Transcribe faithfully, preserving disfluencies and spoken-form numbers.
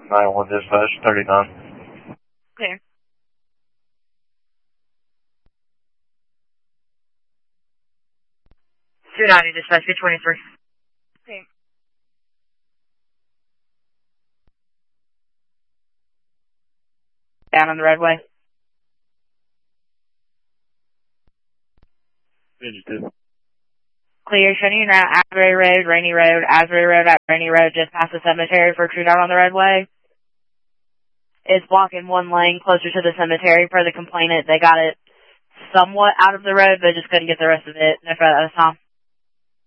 nine one dispatch, thirty-nine. Clear. two ninety dispatch, two twenty-three. Clear. Down on the roadway. Fugitive. Clear, shutting you now, Asbury Road, Rainy Road, Asbury Road, at Rainy Road, just past the cemetery for true down on the roadway. It's blocking one lane closer to the cemetery per the complainant. They got it somewhat out of the road, but just couldn't get the rest of it. No further time.